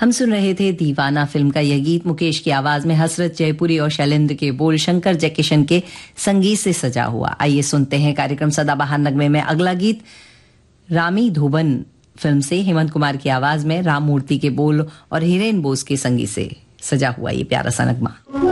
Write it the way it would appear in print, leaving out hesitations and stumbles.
हम सुन रहे थे दीवाना फिल्म का यह गीत मुकेश की आवाज में हसरत जयपुरी और शैलेंद्र के बोल शंकर जयकिशन के संगीत से सजा हुआ। आइए सुनते हैं कार्यक्रम सदाबहार नगमे में अगला गीत। रामी धोबन फिल्म से हेमंत कुमार की आवाज में राम मूर्ति के बोल और हिरेन बोस के संगीत से सजा हुआ ये प्यारा सा नगमा।